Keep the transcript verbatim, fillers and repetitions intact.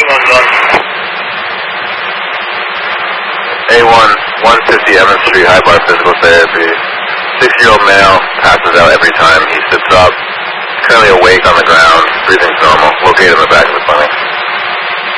A one, one fifty Evans Street, High Bar Physical Therapy. Six-year-old male, passes out every time he sits up. Currently awake on the ground, breathing's normal, located in the back of the clinic.